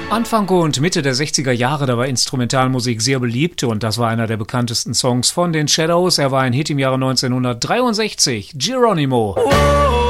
Anfang und Mitte der 60er Jahre, da war Instrumentalmusik sehr beliebt und das war einer der bekanntesten Songs von den Shadows. Er war ein Hit im Jahre 1963, Geronimo.